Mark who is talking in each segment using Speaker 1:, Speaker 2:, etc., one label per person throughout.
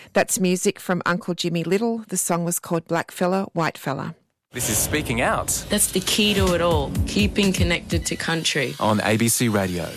Speaker 1: That's music from Uncle Jimmy Little. The song was called Black Fella, White Fella.
Speaker 2: This is Speaking Out.
Speaker 3: That's the key to it all, keeping connected to country.
Speaker 2: On ABC Radio.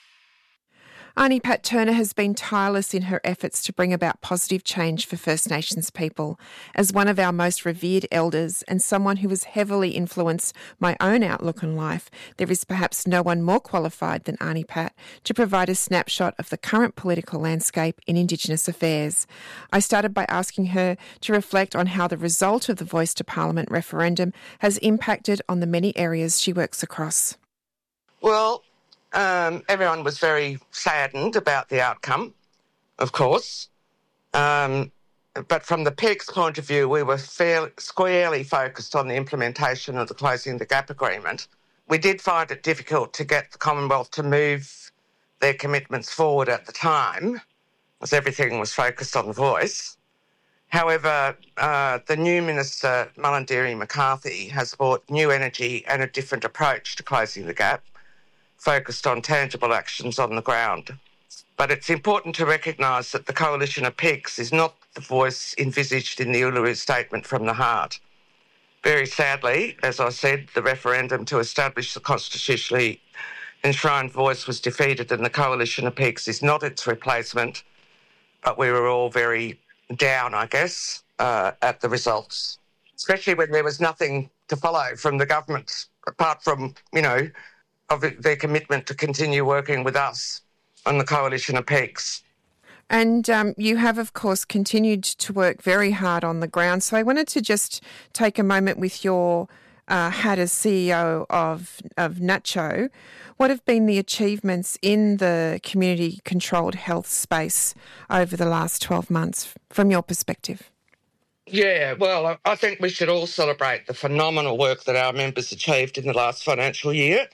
Speaker 1: Aunty Pat Turner has been tireless in her efforts to bring about positive change for First Nations people. As one of our most revered elders and someone who has heavily influenced my own outlook on life, there is perhaps no one more qualified than Aunty Pat to provide a snapshot of the current political landscape in Indigenous affairs. I started by asking her to reflect on how the result of the Voice to Parliament referendum has impacted on the many areas she works across.
Speaker 4: Well, everyone was very saddened about the outcome, of course. But from the Peaks point of view, we were squarely focused on the implementation of the Closing the Gap agreement. We did find it difficult to get the Commonwealth to move their commitments forward at the time, as everything was focused on the Voice. However, the new Minister, Mullindiri McCarthy, has brought new energy and a different approach to closing the gap, focused on tangible actions on the ground. But it's important to recognise that the Coalition of Peaks is not the voice envisaged in the Uluru Statement from the Heart. Very sadly, as I said, the referendum to establish the constitutionally enshrined voice was defeated and the Coalition of Peaks is not its replacement, but we were all very down, I guess, at the results, especially when there was nothing to follow from the government, apart from, of their commitment to continue working with us on the Coalition of Peaks.
Speaker 1: And you have, of course, continued to work very hard on the ground. So I wanted to just take a moment with your hat as CEO of NACCHO. What have been the achievements in the community-controlled health space over the last 12 months, from your perspective?
Speaker 4: Yeah, well, I think we should all celebrate the phenomenal work that our members achieved in the last financial year.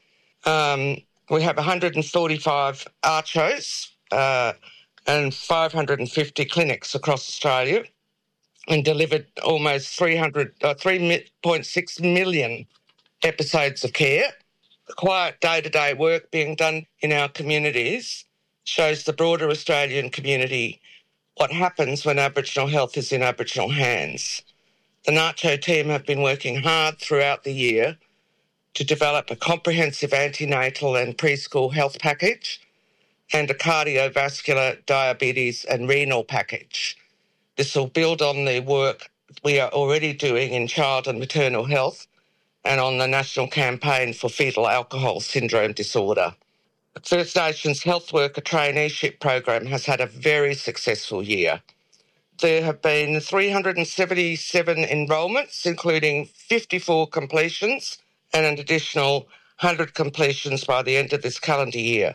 Speaker 4: We have 145 ARCHOs and 550 clinics across Australia and delivered almost 3.6 million episodes of care. The quiet day-to-day work being done in our communities shows the broader Australian community what happens when Aboriginal health is in Aboriginal hands. The NACCHO team have been working hard throughout the year to develop a comprehensive antenatal and preschool health package and a cardiovascular, diabetes and renal package. This will build on the work we are already doing in child and maternal health and on the national campaign for fetal alcohol syndrome disorder. The First Nations Health Worker Traineeship Program has had a very successful year. There have been 377 enrolments, including 54 completions and an additional 100 completions by the end of this calendar year.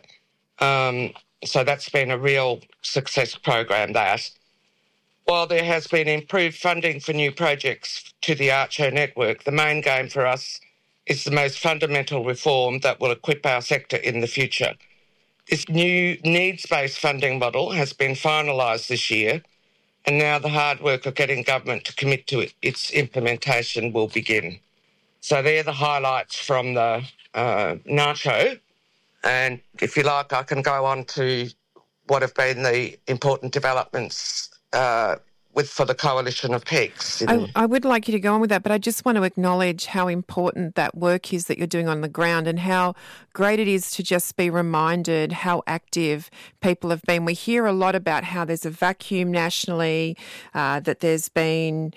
Speaker 4: So that's been a real success program, that. While there has been improved funding for new projects to the ARCHO network, the main game for us is the most fundamental reform that will equip our sector in the future. This new needs-based funding model has been finalised this year, and now the hard work of getting government to commit to its implementation will begin. So they're the highlights from the NACCHO. And if you like, I can go on to what have been the important developments for the Coalition of Peaks.
Speaker 1: I would like you to go on with that, but I just want to acknowledge how important that work is that you're doing on the ground and how great it is to just be reminded how active people have been. We hear a lot about how there's a vacuum nationally, that there's been,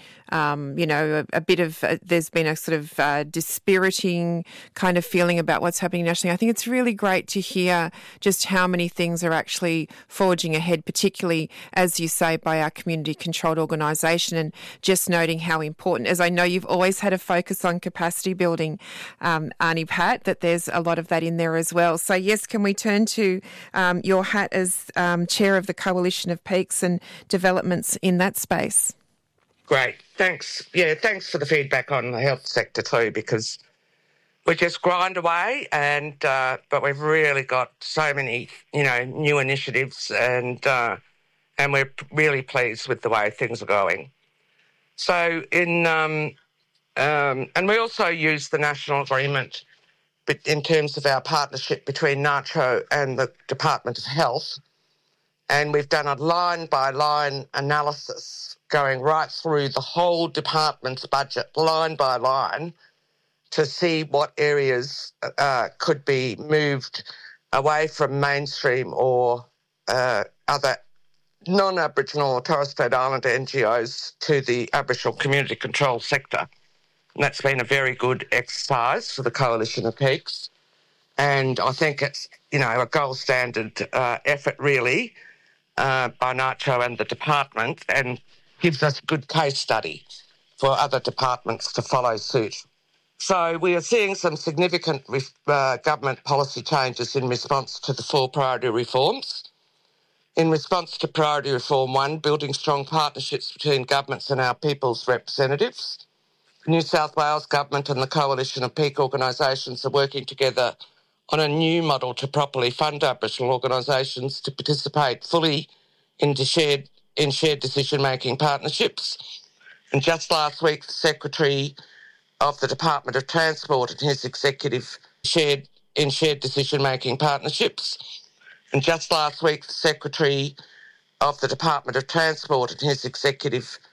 Speaker 1: there's been a sort of dispiriting kind of feeling about what's happening nationally. I think it's really great to hear just how many things are actually forging ahead, particularly, as you say, by our community-controlled organisation, and just noting how important, as I know you've always had a focus on capacity building, Aunty Pat, that there's a lot of that in there as well. So yes, can we turn to your hat as Chair of the Coalition of Peaks and developments in that space?
Speaker 4: Great, thanks. Yeah, thanks for the feedback on the health sector too, because we just grind away, and but we've really got so many, new initiatives, and we're really pleased with the way things are going. So and we also use the national agreement in terms of our partnership between NACCHO and the Department of Health. And we've done a line-by-line analysis going right through the whole department's budget, line by line, to see what areas could be moved away from mainstream or other non-Aboriginal or Torres Strait Islander NGOs to the Aboriginal community control sector. And that's been a very good exercise for the Coalition of Peaks. And I think it's, a gold standard effort really by NACCHO and the department, and gives us a good case study for other departments to follow suit. So we are seeing some significant government policy changes in response to the 4 priority reforms. In response to Priority Reform 1, building strong partnerships between governments and our people's representatives, the New South Wales Government and the Coalition of Peak organisations are working together on a new model to properly fund Aboriginal organisations to participate fully in shared decision-making partnerships. And just last week, the Secretary of the Department of Transport and his executive shared decision-making partnerships. And just last week, the Secretary of the Department of Transport and his executive